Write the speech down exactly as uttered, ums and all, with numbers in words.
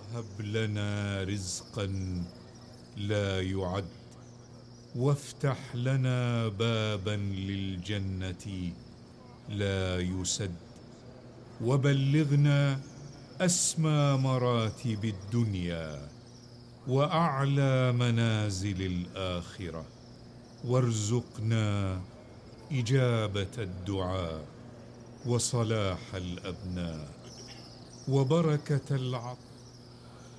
هب لنا رزقا لا يعد، وافتح لنا بابا للجنة لا يسد، وبلغنا أسمى مراتب الدنيا وأعلى منازل الآخرة، وارزقنا إجابة الدعاء وصلاح الأبناء وبركة العطاء